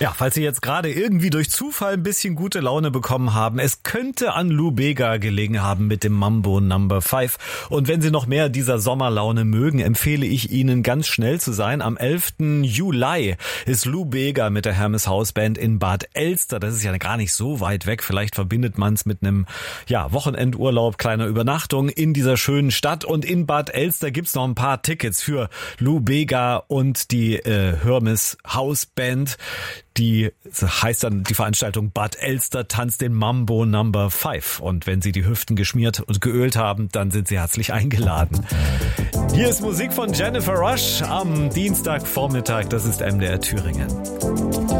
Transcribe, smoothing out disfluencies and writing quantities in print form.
Ja, falls Sie jetzt gerade irgendwie durch Zufall ein bisschen gute Laune bekommen haben, es könnte an Lou Bega gelegen haben mit dem Mambo No. 5. Und wenn Sie noch mehr dieser Sommerlaune mögen, empfehle ich Ihnen ganz schnell zu sein. Am 11. Juli ist Lou Bega mit der Hermes House Band in Bad Elster. Das ist ja gar nicht so weit weg. Vielleicht verbindet man es mit einem Wochenendurlaub, kleiner Übernachtung in dieser schönen Stadt. Und in Bad Elster gibt's noch ein paar Tickets für Lou Bega und die Hermes House Band. Die heißt dann die Veranstaltung Bad Elster tanzt den Mambo No. 5. Und wenn Sie die Hüften geschmiert und geölt haben, dann sind Sie herzlich eingeladen. Hier ist Musik von Jennifer Rush am Dienstagvormittag. Das ist MDR Thüringen.